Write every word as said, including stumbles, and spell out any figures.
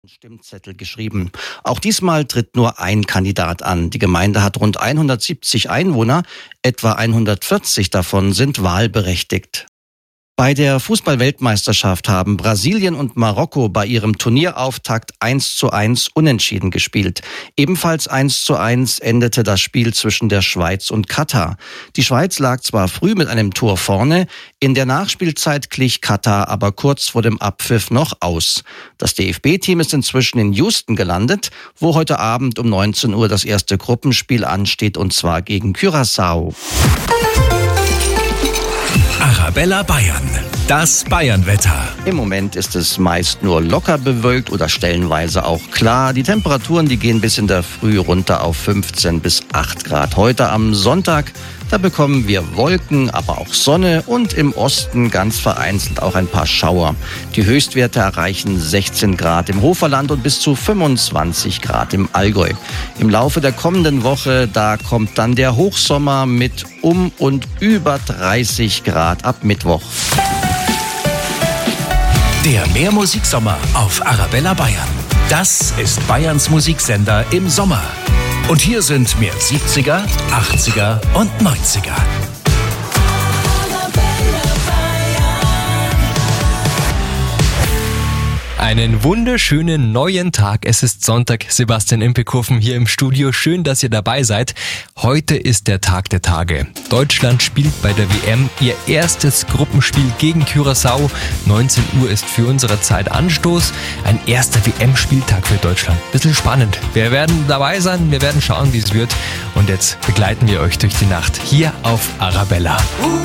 Stimmzettel geschrieben. Auch diesmal tritt nur ein Kandidat an. Die Gemeinde hat rund hundertsiebzig Einwohner, etwa hundertvierzig davon sind wahlberechtigt. Bei der Fußball-Weltmeisterschaft haben Brasilien und Marokko bei ihrem Turnierauftakt eins zu eins unentschieden gespielt. Ebenfalls eins zu eins endete das Spiel zwischen der Schweiz und Katar. Die Schweiz lag zwar früh mit einem Tor vorne, in der Nachspielzeit glich Katar aber kurz vor dem Abpfiff noch aus. Das D F B-Team ist inzwischen in Houston gelandet, wo heute Abend um neunzehn Uhr das erste Gruppenspiel ansteht, und zwar gegen Curaçao. Arabella Bayern, das Bayernwetter. Im Moment ist es meist nur locker bewölkt oder stellenweise auch klar. Die Temperaturen, die gehen bis in der Früh runter auf fünfzehn bis acht Grad. Heute am Sonntag, da bekommen wir Wolken, aber auch Sonne und im Osten ganz vereinzelt auch ein paar Schauer. Die Höchstwerte erreichen sechzehn Grad im Hoferland und bis zu fünfundzwanzig Grad im Allgäu. Im Laufe der kommenden Woche, da kommt dann der Hochsommer mit um und über dreißig Grad ab Mittwoch. Der Mehrmusiksommer auf Arabella Bayern. Das ist Bayerns Musiksender im Sommer. Und hier sind mehr siebziger, achtziger und neunziger. Einen wunderschönen neuen Tag. Es ist Sonntag. Sebastian Impekhofen hier im Studio. Schön, dass ihr dabei seid. Heute ist der Tag der Tage. Deutschland spielt bei der W M ihr erstes Gruppenspiel gegen Curaçao. neunzehn Uhr ist für unsere Zeit Anstoß. Ein erster W M-Spieltag für Deutschland. Bisschen spannend. Wir werden dabei sein. Wir werden schauen, wie es wird. Und jetzt begleiten wir euch durch die Nacht hier auf Arabella.